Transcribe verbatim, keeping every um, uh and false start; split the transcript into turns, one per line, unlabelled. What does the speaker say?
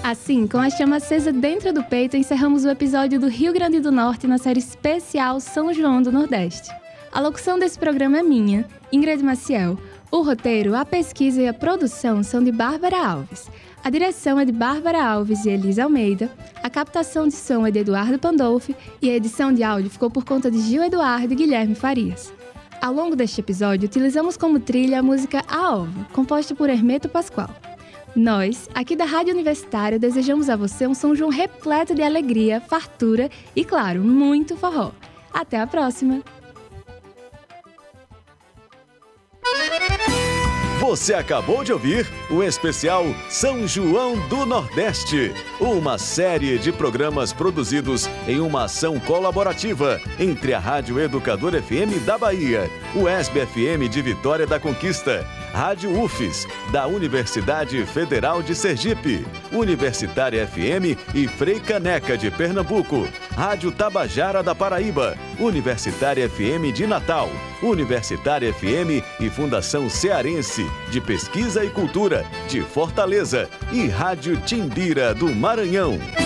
Assim, com a chama acesa dentro do peito, encerramos o episódio do Rio Grande do Norte na série especial São João do Nordeste. A locução desse programa é minha, Ingrid Maciel. O roteiro, a pesquisa e a produção são de Bárbara Alves. A direção é de Bárbara Alves e Elisa Almeida. A captação de som é de Eduardo Pandolfi e a edição de áudio ficou por conta de Gil Eduardo e Guilherme Farias. Ao longo deste episódio, utilizamos como trilha a música A Ova, composta por Hermeto Pascoal. Nós, aqui da Rádio Universitária, desejamos a você um São João repleto de alegria, fartura e, claro, muito forró. Até a próxima!
Você acabou de ouvir o especial São João do Nordeste, uma série de programas produzidos em uma ação colaborativa entre a Rádio Educador F M da Bahia, o E S B F M de Vitória da Conquista, Rádio U F S, da Universidade Federal de Sergipe, Universitária F M e Frei Caneca de Pernambuco, Rádio Tabajara da Paraíba, Universitária F M de Natal, Universitária F M e Fundação Cearense de Pesquisa e Cultura de Fortaleza e Rádio Timbira do Maranhão.